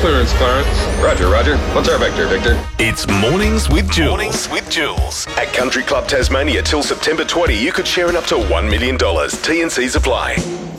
clearance, Clarence. Roger, Roger. What's our vector, Victor? It's Mornings with Jules. At Country Club Tasmania till September 20, you could share in up to $1 million. T&Cs apply.